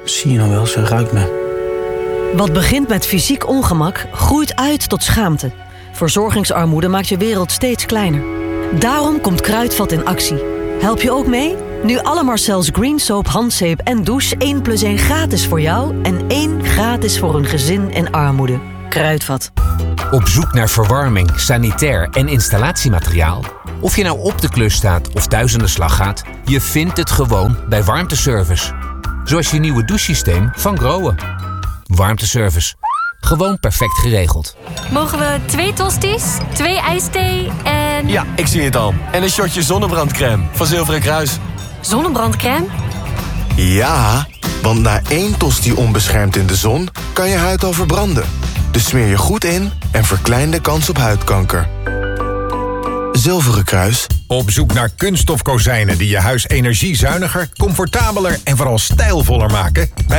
Zie je nou wel, ze ruikt me. Wat begint met fysiek ongemak, groeit uit tot schaamte. Verzorgingsarmoede maakt je wereld steeds kleiner. Daarom komt Kruidvat in actie. Help je ook mee? Nu alle Marcel's Green Soap, handzeep en douche 1+1 gratis voor jou en 1 gratis voor een gezin in armoede. Kruidvat. Op zoek naar verwarming, sanitair en installatiemateriaal? Of je nou op de klus staat of thuis aan de slag gaat, je vindt het gewoon bij Warmteservice. Zoals je nieuwe douchesysteem van Grohe. Warmteservice. Gewoon perfect geregeld. Mogen we 2 tosti's, 2 ijsthee en... Ja, ik zie het al. En een shotje zonnebrandcrème van Zilveren Kruis. Zonnebrandcrème? Ja, want na 1 tosti onbeschermd in de zon kan je huid al verbranden. Dus smeer je goed in en verklein de kans op huidkanker. Zilveren Kruis. Op zoek naar kunststof kozijnen die je huis energiezuiniger, comfortabeler en vooral stijlvoller maken?